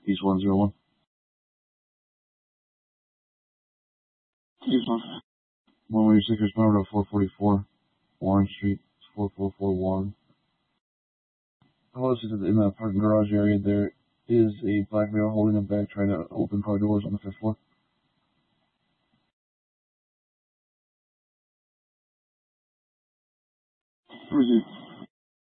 East 101. East 116 responded to 444 Warren Street, 4441. Hello, this is in the parking garage area. There is a black male holding a bag trying to open car doors on the 5th floor. Received.